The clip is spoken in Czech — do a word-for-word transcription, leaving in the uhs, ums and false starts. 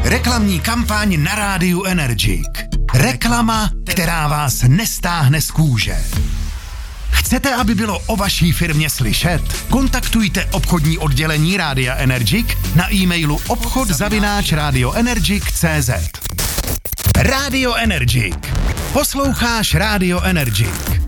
Reklamní kampaň na rádiu Energik. Reklama, která vás nestáhne z kůže. Chcete, aby bylo o vaší firmě slyšet? Kontaktujte obchodní oddělení Rádia Energik na e-mailu obchod zavináč radioenergic tečka cé zet. Rádio Energik. Posloucháš Rádio Energik.